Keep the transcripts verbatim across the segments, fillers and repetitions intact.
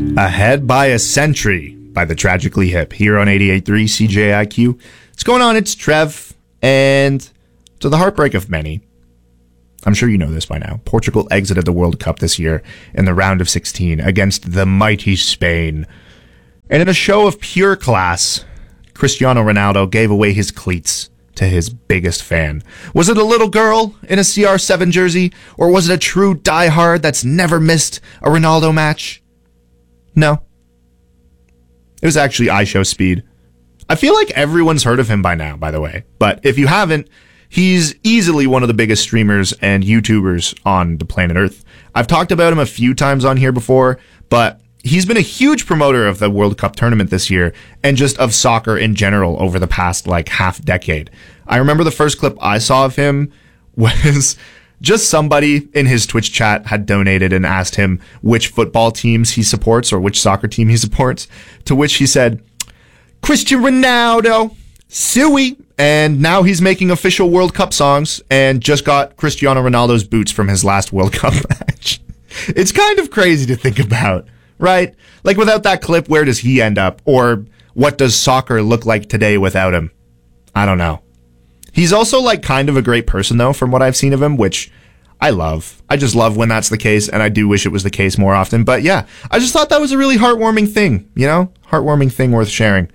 Ahead by a Century by the Tragically Hip here on eighty-eight point three C J I Q. What's going on? It's Trev, and to the heartbreak of many, I'm sure you know this by now, Portugal exited the World Cup this year in the round of sixteen against the mighty Spain. And in a show of pure class, Cristiano Ronaldo gave away his cleats to his biggest fan. Was it a little girl in a C R seven jersey, or was it a true diehard that's never missed a Ronaldo match? No. It was actually iShowSpeed. I feel like everyone's heard of him by now, by the way. But if you haven't, he's easily one of the biggest streamers and YouTubers on the planet Earth. I've talked about him a few times on here before, but he's been a huge promoter of the World Cup tournament this year and just of soccer in general over the past like half decade. I remember the first clip I saw of him was just somebody in his Twitch chat had donated and asked him which football teams he supports or which soccer team he supports, to which he said, Cristiano Ronaldo, Suey, and now he's making official World Cup songs and just got Cristiano Ronaldo's boots from his last World Cup match. It's kind of crazy to think about, right? Like, without that clip, where does he end up? Or what does soccer look like today without him? I don't know. He's also, like, kind of a great person, though, from what I've seen of him, which I love. I just love when that's the case, and I do wish it was the case more often. But, yeah, I just thought that was a really heartwarming thing, you know? Heartwarming thing worth sharing.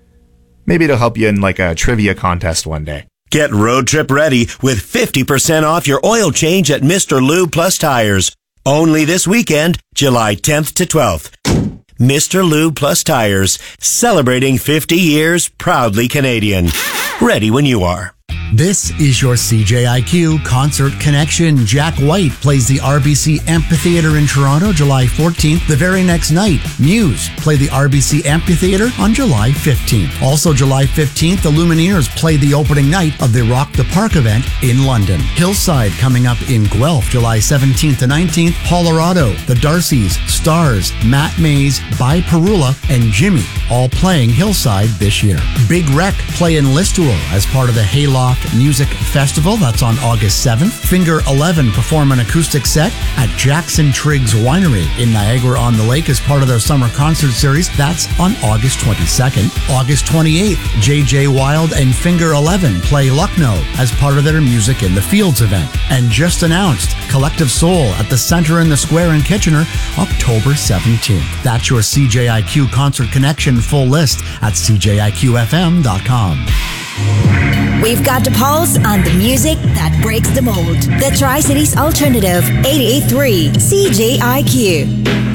Maybe it'll help you in, like, a trivia contest one day. Get road trip ready with fifty percent off your oil change at Mister Lube Plus Tires. Only this weekend, July tenth to twelfth. Mister Lube Plus Tires, celebrating fifty years, proudly Canadian. Ready when you are. This is your C J I Q Concert Connection. Jack White plays the R B C Amphitheatre in Toronto July fourteenth. The very next night, Muse play the R B C Amphitheatre on July fifteenth. Also July fifteenth, the Lumineers play the opening night of the Rock the Park event in London. Hillside coming up in Guelph July seventeenth to nineteenth. Colorado, the Darcys, Stars, Matt Mays, By Perula, and Jimmy all playing Hillside this year. Big Wreck play in Listowel as part of the Hayloft Music Festival. That's on August seventh. Finger eleven perform an acoustic set at Jackson Triggs Winery in Niagara-on-the-Lake as part of their summer concert series. That's on August twenty-second. August twenty-eighth, J J Wild and Finger eleven play Lucknow as part of their Music in the Fields event. And just announced, Collective Soul at the Centre in the Square in Kitchener, October seventeenth. That's your C J I Q Concert Connection full list at c j i q f m dot com. We've got the pulse on the music that breaks the mold. The Tri-Cities Alternative, eighty-eight point three C J I Q.